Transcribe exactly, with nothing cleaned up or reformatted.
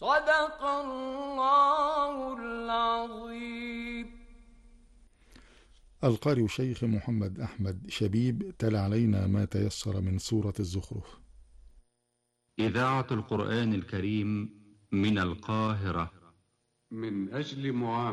صدق الله العظيم. القارئ الشيخ محمد أحمد شبيب تلا علينا ما تيسر من سورة الزخرف. إذاعة القرآن الكريم من القاهرة. من أجل معاملة